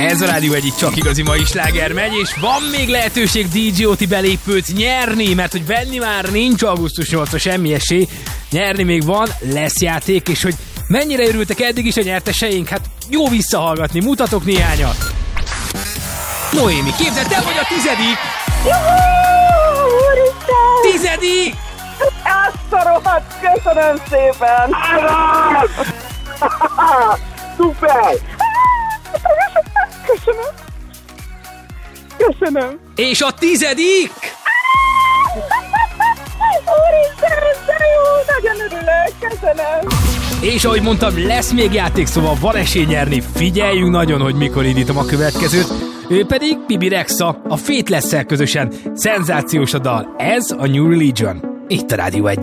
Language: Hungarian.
Ez a Rádió Egyik csak igazi mai sláger megy, és van még lehetőség DJ Oti belépőt nyerni, mert hogy venni már nincs augusztus 8-a semmi esély, nyerni még van, lesz játék, és hogy mennyire örültek eddig is a nyerteseink, hát jó visszahallgatni, mutatok néhányat. Noémi, képzeld, te vagy a 10. Juhú, úristen! 10. Azt a rohadt, köszönöm szépen! Szuper! Köszönöm! Köszönöm! És a 10. Úristen, de jó, nagyon örülök, köszönöm! És ahogy mondtam, lesz még játék, szóval van esély nyerni. Figyeljünk nagyon, hogy mikor indítom a következőt. Ő pedig Bibi Rexha, a Faithless-szel közösen. Szenzációs a dal. Ez a New Religion. Itt a Rádió Egyen.